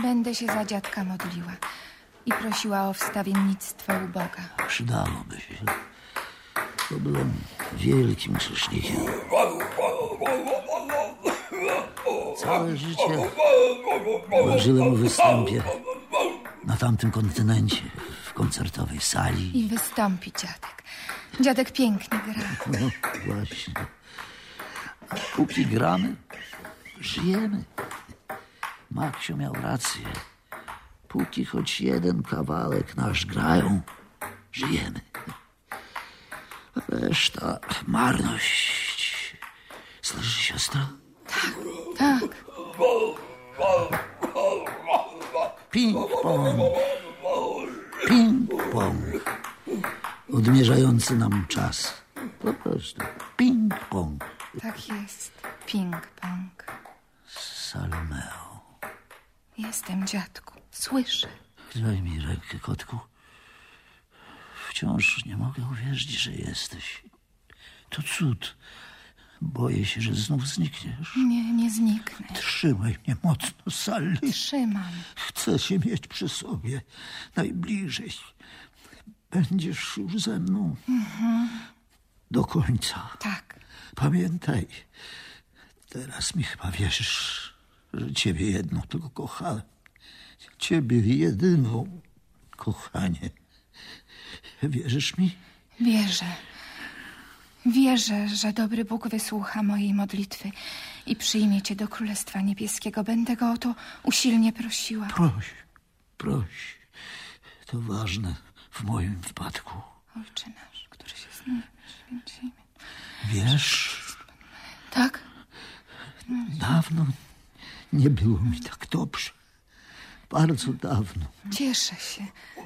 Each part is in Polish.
będę się za dziadka modliła i prosiła o wstawiennictwo u Boga. Przydałoby się. To byłem wielkim grzesznikiem. Całe życie marzyłem o występie na tamtym kontynencie, w koncertowej sali. I wystąpi dziadek. Dziadek pięknie gra. No właśnie. A póki gramy, żyjemy. Maksiu miał rację. Póki choć jeden kawałek nasz grają, żyjemy. A reszta marność. Słyszy siostra? Tak. Ping-pong. Ping-pong. Odmierzający nam czas. Po prostu ping-pong. Tak jest. Ping-pong. Salomeo. Jestem, dziadku. Słyszę. Daj mi rękę, kotku. Wciąż nie mogę uwierzyć, że jesteś. To cud. Boję się, że znów znikniesz. Nie zniknę. Trzymaj mnie mocno, Sally. Trzymam. Chcę cię mieć przy sobie. Najbliżej. Będziesz już ze mną. Do końca. Tak. Pamiętaj. Teraz mi chyba wierzysz, że ciebie jedną tylko kochałem. Ciebie jedyną, kochanie. Wierzysz mi? Wierzę. Wierzę, że dobry Bóg wysłucha mojej modlitwy i przyjmie cię do Królestwa Niebieskiego. Będę go o to usilnie prosiła. Proś. To ważne w moim wypadku. Ojcze nasz, który się z nimi święci imię. Wiesz, Tak? dawno nie było mi tak dobrze. Bardzo dawno. Cieszę się.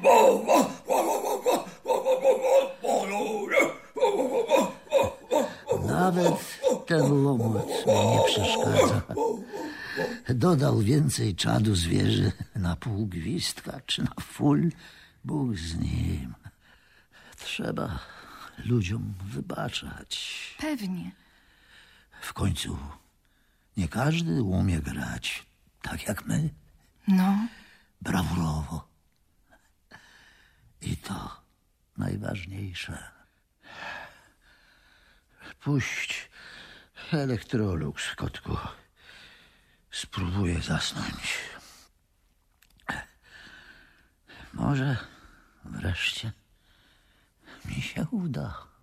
Nawet ten łomot mi nie przeszkadza. Dodał więcej czadu zwierzy na pół gwizdka czy na ful. Bóg z nim. Trzeba ludziom wybaczać. Pewnie. W końcu nie każdy umie grać tak jak my. No, Brawurowo. I to najważniejsze. Puść Electrolux, kotku. Spróbuję zasnąć. Może wreszcie mi się uda.